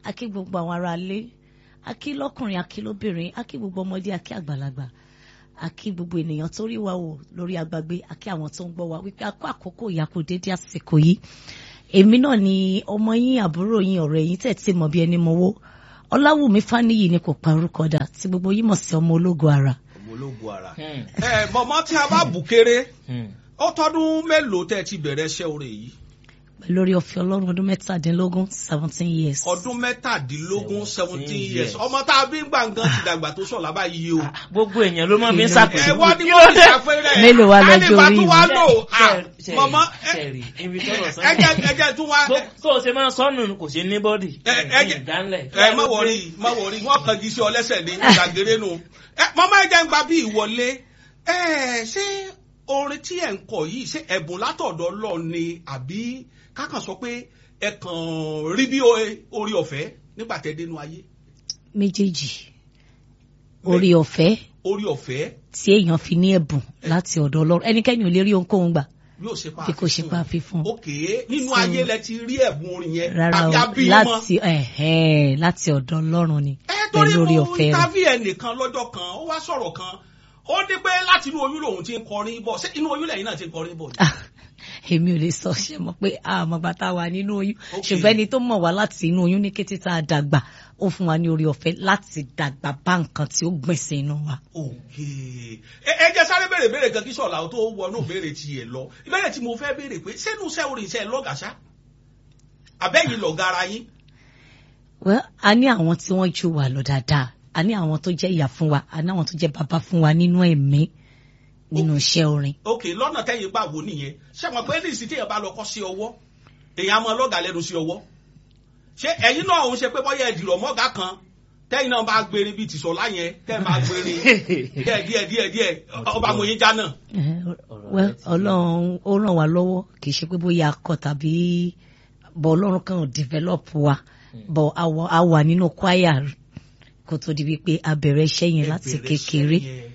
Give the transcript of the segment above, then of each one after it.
a kí gbogbo àwọn ará ilé, a kí lọ́kùnrin, a kí lóbìnrin, a kí gbogbo ọmọdé, a kí àgbàlagbà, a kí gbogbo ènìyàn tó rí wa wò lórí agbágbé, a kí àwọn tó ń gbọ́ wa wípé a kó àkókò ìyàkó dédé àsìkò yìí. Èmi náà ni ọmọ yín, àbúrò yín, ọ̀rẹ́ yín tẹ̀ tí mọ̀ bí ẹni mọ̀wó. Ọláwùmí Fáníyì ni kò pa orúkọ dà tí gbogbo yín mọ̀ sí ọmọ ológo ara. Ọmọ ológo ara. Mọ̀mọ́ tí a bá bù kéré, ó tọ́dún mélòó tẹ́ ti bẹ̀rẹ̀ iṣẹ́ oore yìí? Lórí ọ̀fẹ́ Ọlọ́run ọdún 17 years. Ọdún 17 years. Ọmọ tá a bí ń gbàngàn ti dàgbà tó sọ̀lá báyìí o. Gbogbo èèyàn ló máa fi ń ṣàpèjúwe. Wọ́n ní wọ́n ti ṣàpèjúwe. Mélòó wa lọ́jọ́ orí mi? Mọ̀mọ́ ẹ̀jẹ̀ tún wá. Tó o ṣe máa sọ́nù kò ṣe ní bọ́dì. Má wọrí wọ́n kàn jí sí ọ lẹ́sẹ̀ ní ìgbàgéré nù. Mọ̀mọ́ ẹ̀jẹ̀ ń gba bí ìwọlé. Ṣé orin tí ẹ̀ ń kọ yìí ṣé ẹ̀bùn látọ̀dọ̀ Ọlọ́run ni àbí kákan sọ pé ẹ kàn rí bí orí ọ̀fẹ́ nígbà tẹ́ dénú ayé? Méjèèjì. Orí ọ̀fẹ́ tí èèyàn fi ní ẹ̀bùn láti ọ̀dọ̀ Ọlọ́run. Ẹnikẹ́ni ò lè rí ohunkóhun gbà bí kò ṣe pa fífún. Nínú ayé lẹ ti rí ẹ̀bùn orin yẹn. Rárá o, láti ọ̀dọ̀ Ọlọ́run ni pẹ̀lú orí ọ̀fẹ́ rẹ̀. torí mo tàbí ẹnìkan lọ́jọ́ kan ó wá sọ̀rọ̀ kan ó ní pé láti inú oyún lòun ti ń kọrin bọ̀. Ṣé inú oyún lẹ́yìn náà ti ń kọrin bọ̀? Èmi ò lè sọ ṣe mọ̀ pé àmọ́ bàtà wà nínú oyún, ṣùgbọ́n ẹni tó mọ̀ wá láti inú oyún ní kété tá a dàgbà ó fún wa ní orí ọ̀fẹ́ láti dàgbà bá nǹkan tí ó gbìn sí inú wa. Ẹ jẹ́ sáré béèrè kan kí Ṣọlá tó wọnú béèrè tiẹ̀ lọ. Ìbéèrè tí mo fẹ́ béèrè pé sẹ́nu iṣẹ́ orin iṣẹ́ lọ́gàṣá àbẹ́yìn lọ̀gá ara yín? Well, a ní àwọn tí wọ́n jù wá lọ dáadáa, a ní àwọn tó jẹ́ ìyá fún wa, a ní àwọn tó jẹ́ bàbá fún wa nínú ẹ̀mí nínú iṣẹ́ orin. Lọ́nà tẹ́yìn gbà wò nìyẹn. Ṣé mo pé ní ìsìn tí èèyàn bá lọ kọ́ sí ọwọ́ èèyàn á mọ lọ́gàá lẹ́nu sí ọwọ́? Ṣé ẹ̀yin náà òun ṣe pé bọ́yá ẹ̀dìrọ̀ mọ́gà kan tẹ́yìn náà bá gbére bíi tìṣọ̀lá yẹn tẹ́yìn bá gbére díẹ̀ ọba mòye já náà? Ọlọ́run ó ràn wá lọ́wọ́, kì í ṣe pé bóyá akọ tàbí bọ̀ Ọlọ́run kan ò develop wa bọ̀ a wà nínú choir kó tó di wípé a bẹ̀rẹ̀ iṣẹ́ yẹn láti kékeré.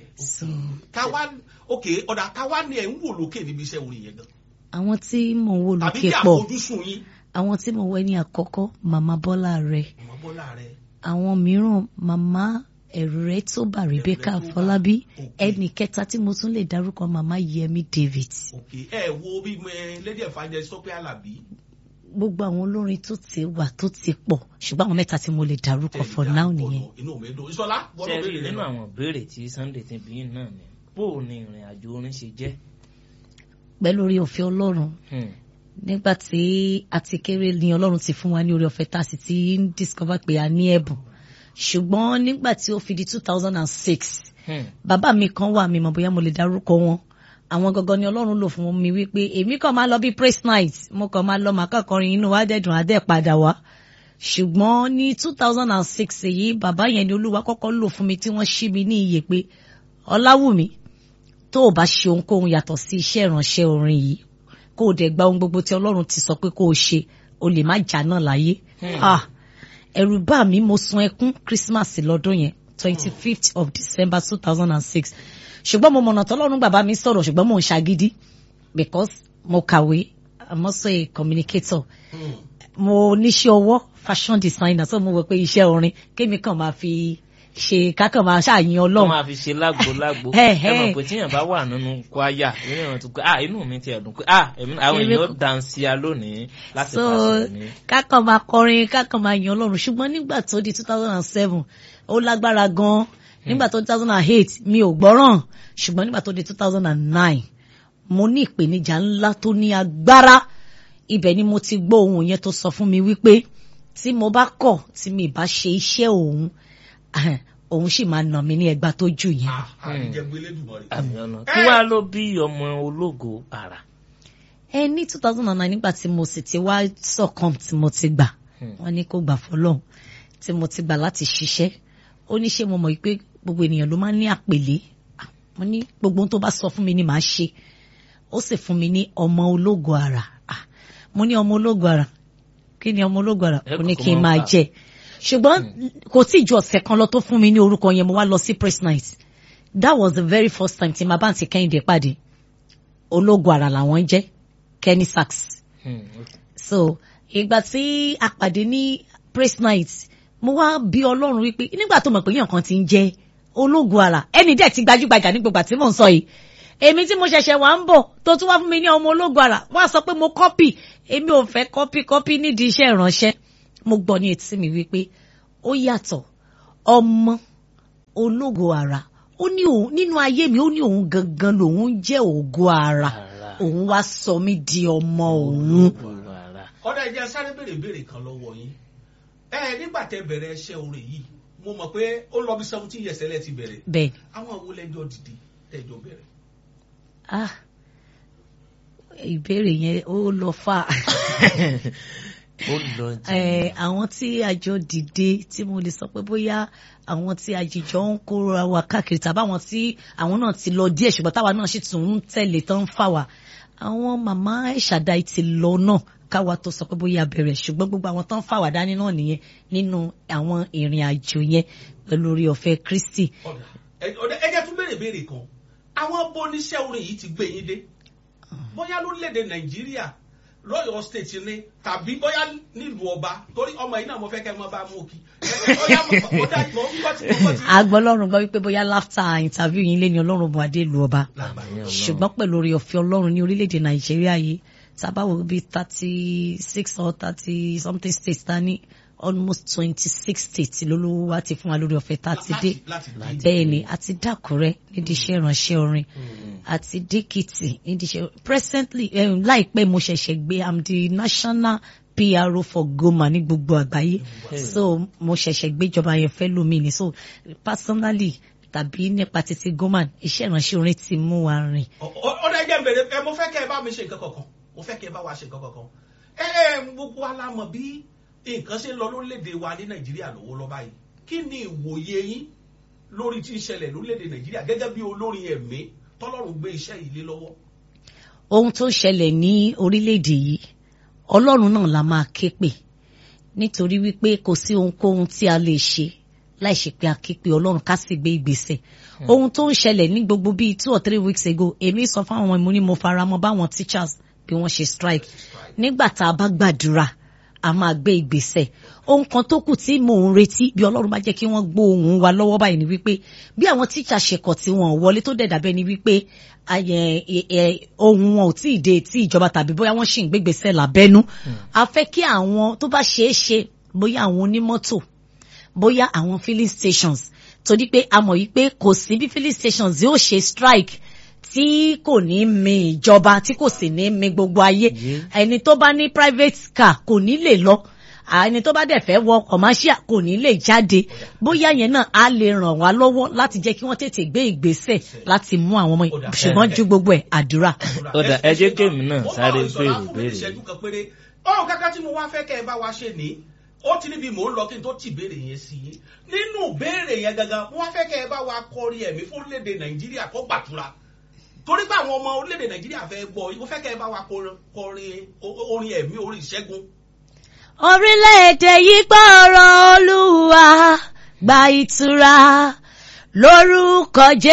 Táwa ni ẹ̀ ń wò lókè níbi iṣẹ́ orin yẹn gan. Àwọn tí mò ń wò lókè pọ̀. Àwọn tí mo wẹ́ ní àkọ́kọ́ Màmá Bọ́lá rẹ̀. Àwọn mìíràn Màmá Ẹ̀rẹ́ tó bà Rebecca Fọlábí. Ẹnì kẹta tí mo tún lè dárúkọ Màmá Yẹmí David. Ẹ wo bí Lady Evangelist Tọ́pẹ́ Àlàbí. Gbogbo àwọn olórin tó ti wà tó ti pọ̀ ṣùgbọ́n àwọn mẹ́ta tí mo lè dárúkọ for now nìyẹn. Ṣé nínú àwọn ìbéèrè tí Sunday ti bí náà ni bó ni ìrìn àjò orin ṣe jẹ́? Pẹ̀lú orí ọ̀fẹ́ Ọlọ́run nígbà tí a ti kéré ni Ọlọ́run ti fún wa ní orí ọ̀fẹ́ tá a sì ti ń discover pé a ní ẹ̀bùn, ṣùgbọ́n nígbà tí ó fi di 2006 bàbá mi kan wà, mi mọ̀ bóyá mo lè dárúkọ wọn, àwọn gangan ni Ọlọ́run lò fún mi wípé èmi kàn máa lọ bí praise night, mo kàn máa lọ màá kọrin inú wa dẹ̀dùn adẹ́ padà wá. Ṣùgbọ́n ní 2006 èyí bàbá yẹn ni Olúwa kọ́kọ́ lò fún mi tí wọ́n ṣí mi ní iyè pé Ọláwùmí tó o bá ṣe ohunkóhun yàtọ̀ sí iṣẹ́ ìránṣẹ́ orin yìí kó o dẹ̀ gba ohun gbogbo tí Ọlọ́run ti sọ pé kó o ṣe, o lè má jà náà láyé. Ẹ̀rù bà mí, mo sun ẹkún Christmas lọ́dún yẹn 25th of December 2006. Ṣùgbọ́n mo mọ̀nà tọ́lọ́run bàbá mi sọ̀rọ̀ ṣùgbọ́n mo ń ṣagídí because mo kàwé, I'm also a communicator. Mo níṣẹ́ ọwọ́ fashion designer, so mo wò pé iṣẹ́ orin kémi kàn máa fi ṣe kákan máa ṣàyìn Ọlọ́run. Wọ́n máa fi ṣe lágbo. Ẹ mọ̀ pé tíyàn bá wà nínú kwaya nínú tó pé inú mi ti ẹ̀dùn pé àwọn èèyàn dansia lónìí láti pàṣẹ mi. Kákan máa kọrin, kákan máa yìn Ọlọ́run. Ṣùgbọ́n nígbà tó di 2007 ó lágbára gan-an. Nígbà tó di 2008 mi ò gbọ́ràn, ṣùgbọ́n nígbà tó di 2009 mo ní ìpèníjà ńlá tó ní agbára. Ibẹ̀ ni mo ti gbọ́ ohun yẹn tó sọ fún mi wípé tí mo bá kọ̀ tí mi bá ṣe iṣẹ́ òun sì máa nà mí ní ẹgbàá tó jù yẹn. Kí wàá ló bí ọmọ ológo ara? Ní 2009 nígbà tí mo sì ti wá sọ̀kan tí mo ti gbà, wọ́n ní kó gbà fọlọ́hun, tí mo ti gbà láti ṣiṣẹ́. Ó ní ṣé mo mọ̀ wípé gbogbo ènìyàn ló máa ń ní àpèlé. Mo ní gbogbo ohun tó bá sọ fún mi ni màá ṣe. Ó sì fún mi ní ọmọ ológo ara. Mo ní ọmọ ológo ara, kí ni ọmọ ológo ara? Ó ní kí n máa jẹ. Ṣùgbọ́n kò tí ju ọ̀sẹ̀ kan lọ tó fún mi ní orúkọ yẹn, mo wá lọ sí praise night. That was the very first time tí màá bá ti Kẹ́hìndé pàdé. Ológo ara làwọn jẹ́, Kenny Sachs. So ìgbà tí a pàdé ní praise night mo wá bí Ọlọ́run wípé nígbà tó mọ̀ pé yàn kan ti ń jẹ́ ológun ara ẹni dẹ̀ ti gbajúgbajà ní gbogbo àti mò ń sọ yìí èmi tí mo ṣẹ̀ṣẹ̀ wá ń bọ̀ tó tún wá fún mi ní ọmọ ológun ara wọ́n á sọ pé mo kọ́pì èmi ò fẹ́ kọ́pì nídìí iṣẹ́ ìránṣẹ́ mo gbọ́ ní etí mi wípé ó yàtọ̀ ọmọ ológo ara ó ní òun nínú ayé mi ó ní òun gangan lòun jẹ́ ògo ara òun wá sọ mí di ọmọ òun. ọ̀dà ìjà sáré béèrè kan lọ́wọ́ yín nígbà tẹ́ bẹ̀rẹ̀ iṣẹ́ orin yìí mo mọ̀ pé ó lọ bí 17 years ẹlẹ́ ti bẹ̀rẹ̀ bẹ́ẹ̀ àwọn àwọn olẹ́jọ́ dìde tẹ́jọ́ bẹ̀rẹ̀. ìbéèrè yẹn ó lọ fà àwọn tí àjọ dìde tí mo lè sọ pé bóyá àwọn tí àjìjọ ń kóra wa káàkiri tàbí àwọn tí àwọn náà ti lọ díẹ̀ ṣùgbọ́n táwa náà sì tún ń tẹ̀lé tán ń fà wá àwọn màmá Ẹ̀ṣàdáì ti lọ náà káwa tó sọ pé bóyá bẹ̀rẹ̀ ṣùgbọ́n gbogbo àwọn tán ń fà wá dání náà nìyẹn nínú àwọn ìrìn àjò yẹn pẹ̀lú orí ọ̀fẹ́ Kristi. ọ̀dà ẹ̀jẹ̀ tún béèrè kan àwọn bóníṣẹ́ orin yìí ti gbé yín dé bóyá lórílẹ̀‐èdè Nàìjíríà lọ́yọ̀ state ni tàbí bóyá nílùú ọba torí ọmọ yìí náà mo fẹ́ kẹ́ ẹ mọ́ bá mú kí. agbọ́lọ́run gbọ́ wípé bóyá láfta interview yín lé ní Ọlọ́run bọ̀ adé ìlú ọba ṣùgbọ́n pẹ̀lú orí ọ̀fẹ́ Ọlọ́run ní orílẹ̀-èdè Nàìjíríà yìí sábàwò bíi 36 or 30 something states ta ní almost 26 states lólówó wa ti fún wa lórí ọ̀fẹ́ tá a ti dé bẹ́ẹ̀ ni a ti dákúrẹ́ nídìí iṣẹ́ ìránṣẹ́ orin àti dèkìtì nídìí iṣẹ́ presently láìpẹ́ mo ṣẹ̀ṣẹ̀ gbé I'm the national PRO for Goma ní gbogbo àgbáyé so mo ṣẹ̀ṣẹ̀ gbéjọba yẹn fẹ́ lómi ni so personally tàbí nípa títí Goma iṣẹ́ ìránṣẹ́ orin ti mú wa rìn. ọ̀dà ẹ̀jẹ̀ bèrè mo fẹ́ kẹ́ ẹ bá mi ṣe nǹkan kankan mo fẹ́ kẹ́ ẹ bá wa ṣe nǹkan kankan gbogbo wa la mọ̀ bí nǹkan ṣe ń lọ lórílẹ̀‐èdè wa ní Nàìjíríà lọ́wọ́ lọ́ba yìí kí ni ìwòye yín lórí tí ń ṣẹlẹ̀ lórílẹ̀‐èdè Nàìjíríà gẹ́gẹ́ bí olórin ẹ̀mí tọ́lọ́run gbé iṣẹ́ yìí lé lọ́wọ́. ohun tó ṣẹlẹ̀ ní orílẹ̀‐èdè yìí Ọlọ́run náà la máa ké pè nítorí wípé kò sí ohunkóhun tí a lè ṣe láì ṣe pé a ké pè Ọlọ́run ká sì gbé ìgbésẹ̀ ohun tó ń ṣẹlẹ̀ ní gbogbo bíi 2 or 3 weeks ago èmi sọ fún àwọn ọmọ ní mo fara mọ́ báwọn teachers bí wọ́n ṣe strike nígbà tá a bá gbàdúrà a máa gbé ìgbésẹ̀ ohun kan tó kù tí mò ń retí bí Ọlọ́run bá jẹ́ kí wọ́n gbọ́ ohùn wa lọ́wọ́ báyìí ni wípé bí àwọn tíṣà ṣẹkọ̀ tí wọ́n wọlé tó dẹ̀ dàbẹ́ ni wípé ohun wọn ò tí ì dé tí ìjọba tàbí bóyá wọ́n ṣì ń gbégbèsẹ̀ lábẹ́nú a fẹ́ kí àwọn tó bá ṣeé ṣe bóyá àwọn onímọ́tò bóyá àwọn filling stations torí pé a mọ̀ yìí pé kò sí bí filling stations yóò ṣe strike tí kò ní mi ìjọba tí kò sì ní mi gbogbo ayé ẹni tó bá ní private car kò ní lè lọ ẹni tó bá dẹ̀ fẹ́ wọ commercial kò ní lè jáde bóyá yẹn náà á lè ràn wá lọ́wọ́ láti jẹ́ kí wọ́n tètè gbé ìgbésẹ̀ láti mú àwọn ọmọ yìí ṣùgbọ́n ju gbogbo ẹ̀ àdúrà. ọ̀dà ẹ jẹ́ kémi náà sáré béèrè. ọ̀hún kankan tí mo wá fẹ́ kẹ́ ẹ bá wa ṣe ní ó ti níbi mò ń lọ kí n tó ti béèrè yẹn sí i nínú béèrè yẹn gangan mo wá fẹ́ kẹ́ ẹ bá wa kọrin ẹ̀mí fún orílẹ̀-èdè Nàìjíríà kó gbàdúrà torí pé àwọn ọmọ orílẹ̀-èdè Nàìjíríà fẹ́ gbọ́ mo fẹ́ kẹ́ ẹ bá wa kọrin orin ẹ̀mí orin ìṣẹ́gun. orílẹ̀-èdè yìí gbọ́rọ̀ Olúwa gba ìtura lórúkọ Jésù.